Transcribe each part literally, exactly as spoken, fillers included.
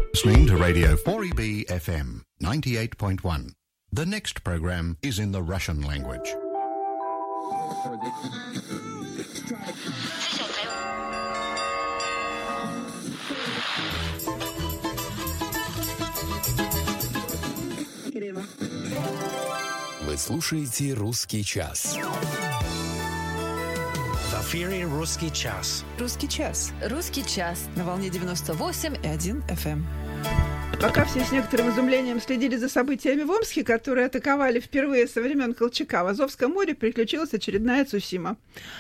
Listening to Radio four E B эф эм ninety-eight point one. The next program is in the Russian language. Вы слушаете «Русский час». В эфире «Русский час». «Русский час». «Русский час». На волне девяносто восемь и один эф эм. Пока все с некоторым изумлением следили за событиями в Омске, которые атаковали впервые со времен Колчака, в Азовском море приключилась очередная Цусима.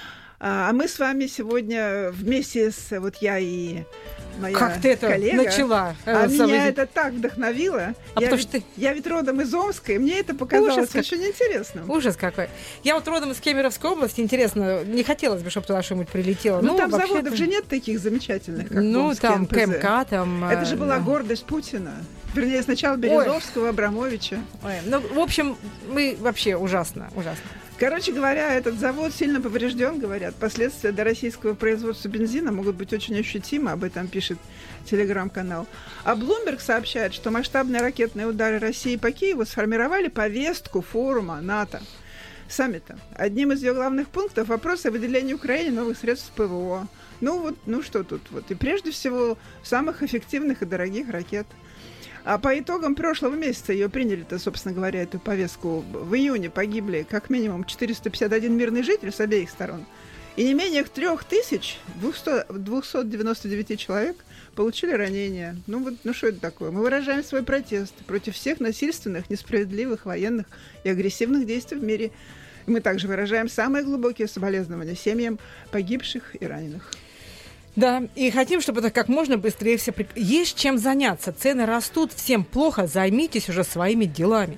А мы с вами сегодня вместе с вот я и моя как ты это коллега. Начала? А э, меня это так вдохновило. А я, потому ведь, что ты... я ведь родом из Омска, и мне это показалось Ужас очень как... интересным. Ужас какой. Я вот родом из Кемеровской области. Интересно, не хотелось бы, чтобы туда что-нибудь прилетело. Ну, ну там вообще-то... заводов же нет таких замечательных, как Ну, Омский там эн пэ зэ. КМК, там... Это же была да. гордость Путина. Вернее, сначала Березовского, Ой. Абрамовича. Ой. Ну, в общем, мы вообще ужасно, ужасно. Короче говоря, этот завод сильно поврежден, говорят. Последствия до российского производства бензина могут быть очень ощутимы, об этом пишет телеграм-канал. А Bloomberg сообщает, что масштабные ракетные удары России по Киеву сформировали повестку форума НАТО, саммита. Одним из ее главных пунктов вопрос о выделении Украине новых средств ПВО. Ну вот, ну что тут вот. И прежде всего, самых эффективных и дорогих ракет. А по итогам прошлого месяца ее приняли-то, собственно говоря, эту повестку. В июне погибли как минимум четыреста пятьдесят один мирный житель с обеих сторон. И не менее три тысячи двести девяносто девять человек получили ранения. Ну вот, ну что это такое? Мы выражаем свой протест против всех насильственных, несправедливых, военных и агрессивных действий в мире. Мы также выражаем самые глубокие соболезнования семьям погибших и раненых. Да, и хотим, чтобы это как можно быстрее все... Есть чем заняться, цены растут, всем плохо, займитесь уже своими делами.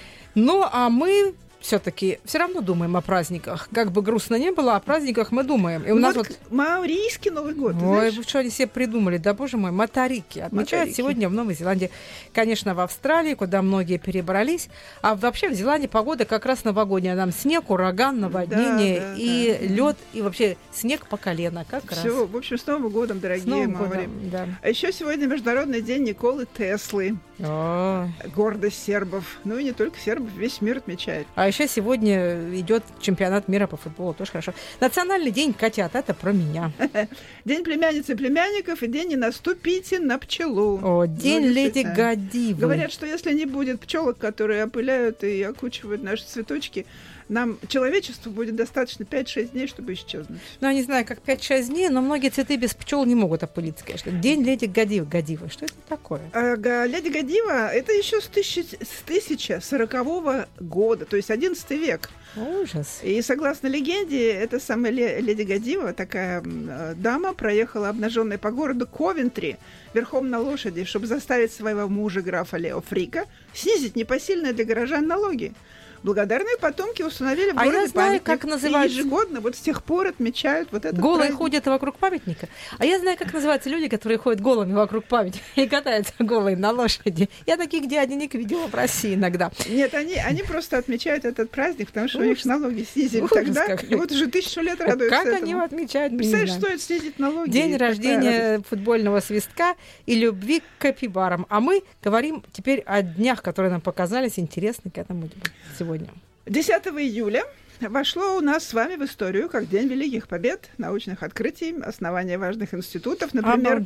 Ну, а мы все-таки все равно думаем о праздниках. Как бы грустно не было, о праздниках мы думаем. И у ну нас вот, вот... Маорийский Новый год, Ой, знаешь? что они себе придумали, да, боже мой, матарики. Отмечают Матарики. Сегодня в Новой Зеландии. Конечно, в Австралии, куда многие перебрались. А вообще в Зеландии погода как раз новогодняя. Нам снег, ураган, наводнение, да, да, и да. лед, и вообще снег по колено. Как Все, раз. в общем, с Новым годом, дорогие с Новым маори. Годом, да. А еще сегодня Международный день Николы Теслы. О. Гордость сербов. Ну и не только сербов, весь мир отмечает. А еще сегодня идет чемпионат мира по футболу, тоже хорошо. Национальный день котят, это про меня. День племянницы и племянников и день «Не наступите на пчелу». О, день ну, леди Гадивы. Говорят, что если не будет пчелок, которые опыляют и окучивают наши цветочки, нам, человечеству, будет достаточно пять-шесть дней, чтобы исчезнуть. Ну, я не знаю, как пять-шесть дней, но многие цветы без пчел не могут опылиться, конечно. День леди Гадивы. Гадивы. Что это такое? А, леди Гадива, это еще с, тысячи, с тысяча сорокового года, то есть одиннадцатый век. Ужас. И согласно легенде, эта самая леди Гадива, такая э, дама, проехала обнаженной по городу Ковентри верхом на лошади, чтобы заставить своего мужа, графа Лео Фрика, снизить непосильные для горожан налоги. Благодарные потомки установили в а городе я знаю, памятник. как называется... И ежегодно вот с тех пор отмечают вот этот Голые праздник. ходят вокруг памятника. А я знаю, как называются люди, которые ходят голыми вокруг памятника и катаются голые на лошади. Я таких дяденек видела в России иногда. Нет, они, они просто отмечают этот праздник, потому что ужас. У них налоги снизили Ужас тогда. какой. И вот уже тысячу лет радуются Как этому. они его отмечают? Представляешь, стоит снизить налоги. День рождения футбольного свистка и любви к капибарам. А мы говорим теперь о днях, которые нам показались интересны к этому сегодня. десятого июля вошло у нас с вами в историю как День великих побед, научных открытий, основания важных институтов. Например,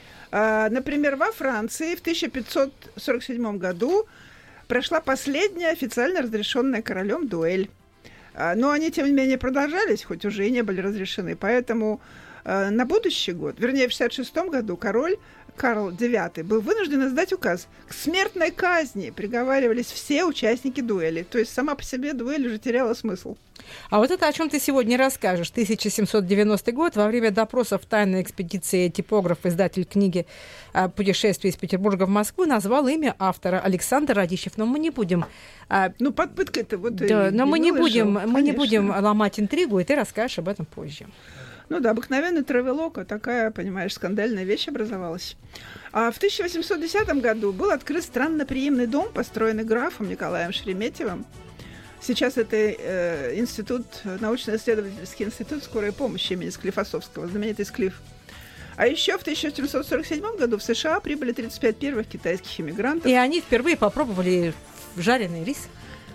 э, например, во Франции в тысяча пятьсот сорок седьмом году прошла последняя официально разрешенная королем дуэль. Э, но они, тем не менее, продолжались, хоть уже и не были разрешены. Поэтому э, на будущий год, вернее, в шестьдесят шестом году король Карл девятый был вынужден издать указ. К смертной казни приговаривались все участники дуэли. То есть сама по себе дуэль уже теряла смысл. А вот это о чем ты сегодня расскажешь. тысяча семьсот девяностый год. Во время допросов тайной экспедиции типограф, издатель книги «Путешествие из Петербурга в Москву» назвал имя автора Александр Радищев. Но мы не будем... Ну, под пыткой-то вот... Да, но мы не, будем, жил, мы не будем ломать интригу, и ты расскажешь об этом позже. Ну да, обыкновенный травелока, такая, понимаешь, скандальная вещь образовалась. А в тысяча восемьсот десятом году был открыт странноприимный дом, построенный графом Николаем Шереметьевым. Сейчас это э, институт, научно-исследовательский институт скорой помощи имени Склифосовского, знаменитый Склиф. А еще в тысяча семьсот сорок седьмом году в США прибыли тридцать пять первых китайских иммигрантов. И они впервые попробовали жареный рис.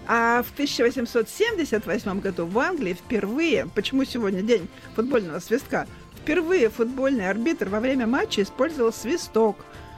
А в тысяча восемьсот семьдесят восьмом году в Англии впервые, почему сегодня день футбольного свистка, впервые футбольный арбитр во время матча использовал свисток.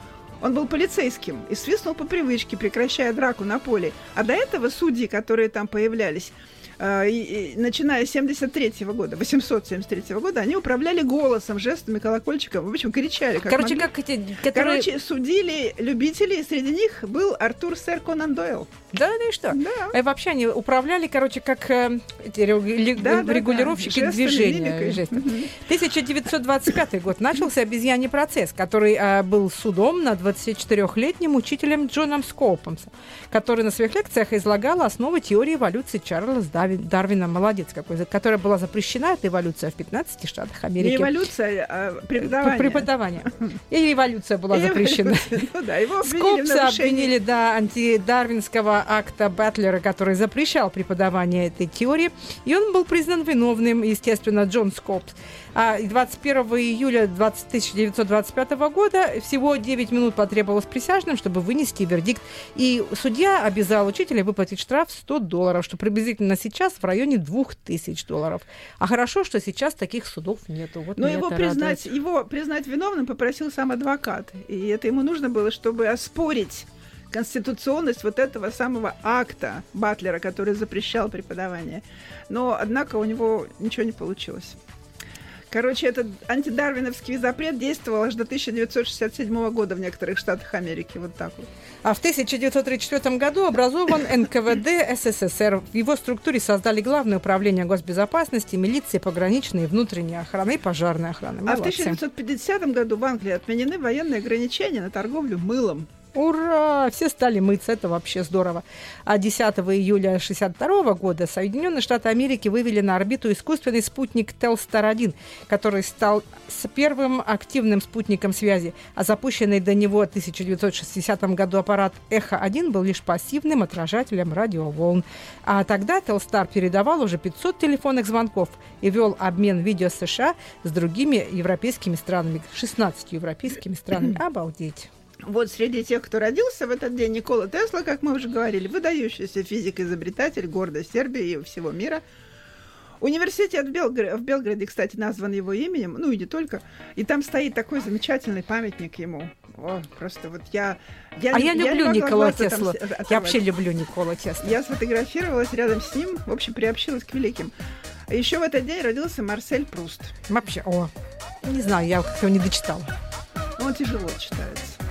Он был полицейским и свистнул по привычке, прекращая драку на поле. А до этого судьи, которые там появлялись, э, и, и, начиная с семьдесят третьего года, восемьсот семьдесят третьего года, они управляли голосом, жестами, колокольчиком, в общем, кричали. Как Короче, могли. как эти... Которые... Короче, судили любителей, и среди них был Артур Сэр Конан Дойл. Да, ну и что? Да. И вообще они управляли, короче, как э, эти регу- Да, да, регулировщики да. Жестами, движения. мимикой. Жестами. Мгм. тысяча девятьсот двадцать пятый год начался обезьяний процесс, который э, был судом над двадцатичетырёхлетним учителем Джоном Скоупомсом, который на своих лекциях излагал основы теории эволюции Чарльза Дарви- Дарвина. Молодец какой, которая была запрещена, эта эволюция, в пятнадцати штатах Америки. Не эволюция, а преподавание. Преподавание. И революция была И запрещена. эволюция. Ну да, его обвинили в Скопса нарушении. обвинили, да, антидарвинского акта Батлера, который запрещал преподавание этой теории, и он был признан виновным, естественно, Джон Скопс. А двадцать первого июля тысяча девятьсот двадцать пятого года всего девять минут потребовалось присяжным, чтобы вынести вердикт, и судья обязал учителя выплатить штраф сто долларов, что приблизительно сейчас в районе двух тысяч долларов. А хорошо, что сейчас таких судов нету. Вот Но меня его это признать, радует. его признать виновным попросил сам адвокат. И это ему нужно было, чтобы оспорить конституционность вот этого самого акта Батлера, который запрещал преподавание. Но, однако, у него ничего не получилось. Короче, этот антидарвиновский запрет действовал аж до тысяча девятьсот шестьдесят седьмого года в некоторых штатах Америки. Вот так вот. А в тысяча девятьсот тридцать четвёртом году образован эн ка вэ дэ эс эс эс эр. В его структуре создали Главное управление госбезопасности, милиции, пограничной и внутренней охраны и пожарной охраны. А в Молодцы. тысяча девятьсот пятидесятом году в Англии отменены военные ограничения на торговлю мылом. Ура! Все стали мыться, это вообще здорово. А десятого июля шестьдесят второго года Соединенные Штаты Америки вывели на орбиту искусственный спутник Телстар один, который стал с первым активным спутником связи, а запущенный до него в тысяча девятьсот шестидесятом году аппарат Эхо один был лишь пассивным отражателем радиоволн. А тогда Телстар передавал уже пятьсот телефонных звонков и вел обмен видео с США с другими европейскими странами, шестнадцатью европейскими странами. Обалдеть! Вот среди тех, кто родился в этот день, Никола Тесла, как мы уже говорили, выдающийся физик-изобретатель, гордость Сербии и всего мира. Университет в, Белгр... в Белграде, кстати, назван его именем, ну и не только. И там стоит такой замечательный памятник ему. О, просто вот я... я а я люблю я Никола Теслу. Оторвать. Я вообще люблю Никола Теслу. Я сфотографировалась рядом с ним, в общем, приобщилась к великим. А еще в этот день родился Марсель Пруст. Вообще, о, не знаю, я как-то его не дочитала. Он тяжело читается.